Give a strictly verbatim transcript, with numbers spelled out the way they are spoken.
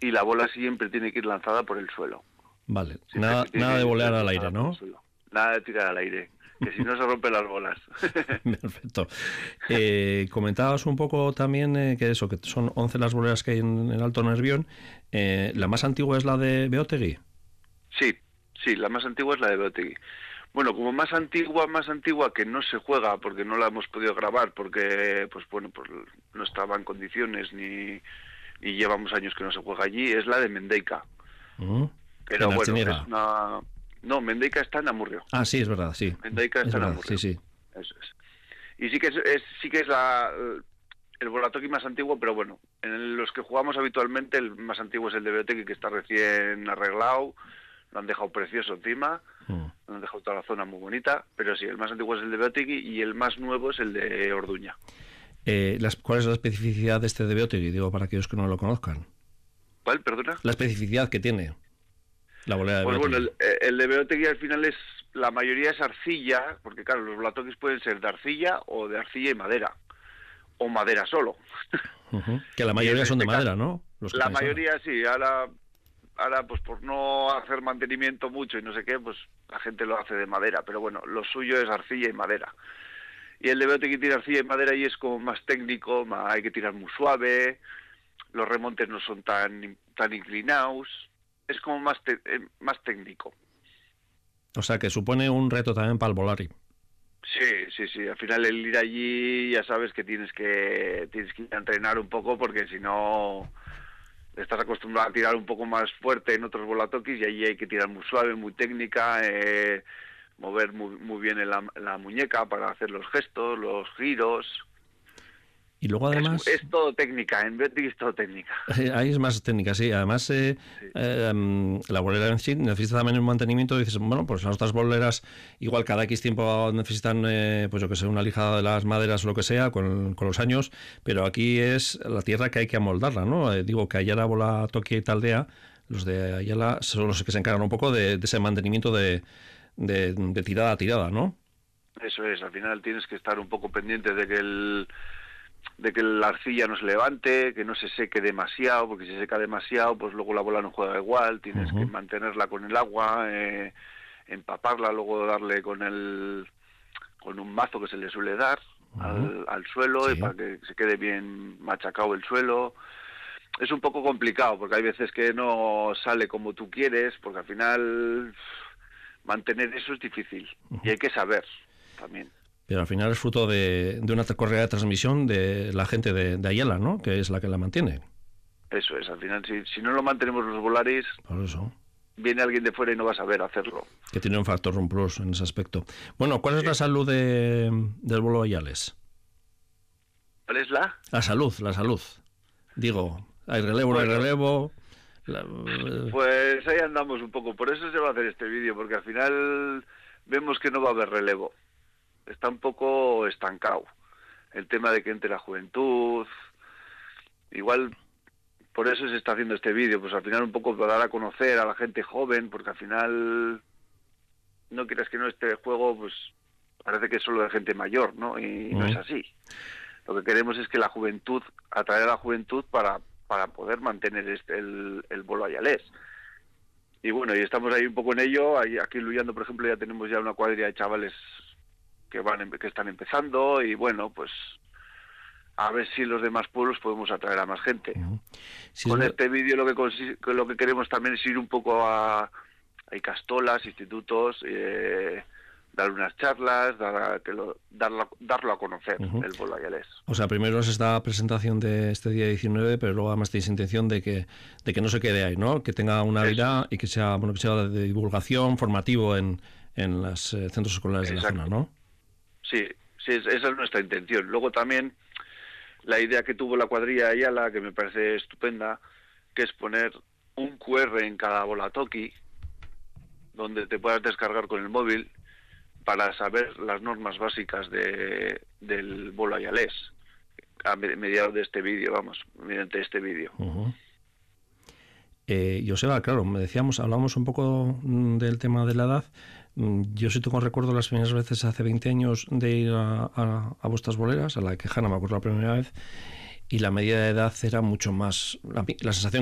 y la bola siempre tiene que ir lanzada por el suelo. Vale, nada, nada de volear al aire, ¿no? Nada de tirar al aire, que si no se rompen las bolas. Perfecto. Eh, comentabas un poco también eh, que eso, que son once las boleras que hay en el Alto Nervión. Eh, ¿La más antigua es la de Beótegui? Sí, sí, la más antigua es la de Beótegui. Bueno, como más antigua, más antigua que no se juega porque no la hemos podido grabar porque, pues bueno, pues no estaba en condiciones ni, ni llevamos años que no se juega allí, es la de Mendeica. Uh-huh. Pero bueno, es una... No, Mendeica está en Amurrio. Ah, sí, es verdad, sí. Mendeica está es verdad, en Amurrio. Sí, sí. Eso es. Y sí que es, es sí que es la el Bolatoqui más antiguo, pero bueno, en los que jugamos habitualmente el más antiguo es el de Beótegui, que está recién arreglado. Lo han dejado precioso encima, mm. lo han dejado toda la zona muy bonita, pero sí, el más antiguo es el de Beótegui y el más nuevo es el de Orduña. Eh, las, ¿Cuál es la especificidad de este de Beótegui? Digo, para aquellos que no lo conozcan. ¿Cuál, perdona? La especificidad que tiene la bolera de pues Beótegui. Bueno, el, el de Beótegui al final es, la mayoría es arcilla, porque claro, los bolatoquis pueden ser de arcilla o de arcilla y madera, o madera solo. Uh-huh. Que la mayoría son de madera, caso, ¿no? Los la mayoría ahora. sí, ahora... Ahora, pues por no hacer mantenimiento mucho y no sé qué, pues la gente lo hace de madera, pero bueno, lo suyo es arcilla y madera. Y el de Beótegui tiene arcilla y madera y es como más técnico, más, hay que tirar muy suave, los remontes no son tan tan inclinados, es como más te, eh, más técnico. O sea, que supone un reto también para el volari. Sí, sí, sí, al final el ir allí ya sabes que tienes que tienes que ir a entrenar un poco porque si no... Estás acostumbrado a tirar un poco más fuerte en otros bolatoquis y allí hay que tirar muy suave, muy técnica, eh, mover muy, muy bien la, la muñeca para hacer los gestos, los giros. Y luego además... Es, es todo técnica, en Beótegui es todo técnica. Ahí es más técnica, sí. Además, eh, sí. Eh, um, la bolera en sí necesita también un mantenimiento. Dices, bueno, pues las otras boleras, igual cada X tiempo necesitan, eh, pues yo que sé, una lijada de las maderas o lo que sea, con, con los años, pero aquí es la tierra que hay que amoldarla, ¿no? Eh, digo que Ayala, Bolatoqui y Taldea, los de Ayala son los que se encargan un poco de, de ese mantenimiento de, de, de tirada a tirada, ¿no? Eso es, al final tienes que estar un poco pendiente de que el... de que la arcilla no se levante, que no se seque demasiado, porque si se seca demasiado, pues luego la bola no juega igual, tienes uh-huh. que mantenerla con el agua, eh, empaparla, luego darle con el con un mazo que se le suele dar uh-huh. al, al suelo, sí. para que se quede bien machacado el suelo. Es un poco complicado, porque hay veces que no sale como tú quieres, porque al final mantener eso es difícil, uh-huh. y hay que saber también. Pero al final es fruto de, de una correa de transmisión de la gente de, de Ayala, ¿no? Que es la que la mantiene. Eso es, al final, si, si no lo mantenemos los volaris, por eso viene alguien de fuera y no va a saber hacerlo. Que tiene un factor, un plus en ese aspecto. Bueno, ¿cuál sí. es la salud de, del bolo Ayales? ¿Cuál es la? La salud, la salud. Digo, hay relevo, bueno, hay relevo... La... Pues ahí andamos un poco, por eso se va a hacer este vídeo, porque al final vemos que no va a haber relevo. Está un poco estancado el tema de que entre la juventud, igual por eso se está haciendo este vídeo, pues al final un poco para dar a conocer a la gente joven, porque al final no quieras que no, este juego pues parece que es solo de gente mayor, ¿no? Y uh-huh. no es así. Lo que queremos es que la juventud, atraer a la juventud para, para poder mantener este, el, el bolo ayalés. Y bueno, y estamos ahí un poco en ello, ahí, aquí en Luyando, por ejemplo, ya tenemos ya una cuadrilla de chavales que van que están empezando y bueno, pues a ver si los demás pueblos podemos atraer a más gente. Uh-huh. Sí, con este vídeo lo que consi- lo que queremos también es ir un poco a hay castolas, institutos, eh, dar unas charlas, dar a, que lo, darlo, darlo a conocer, uh-huh. el bolo ayalés. O sea, primero es esta presentación de este día diecinueve, pero luego además tenéis intención de que de que no se quede ahí, ¿no? Que tenga una vida y que sea bueno que sea de divulgación, formativo en en los eh, centros escolares Exacto. de la zona, ¿no? Sí, sí, esa es nuestra intención. Luego también la idea que tuvo la cuadrilla Ayala, que me parece estupenda, que es poner un cu erre en cada bolatoqui, donde te puedas descargar con el móvil para saber las normas básicas de del bolo ayalés, a mediados de este vídeo, vamos, mediante este vídeo. Uh-huh. Eh, Joseba, claro, me decíamos, hablábamos un poco del tema de la edad. Yo sí tengo recuerdo las primeras veces hace veinte años de ir a, a, a vuestras boleras, a la Quejana, me acuerdo la primera vez, y la media de edad era mucho más, la, la sensación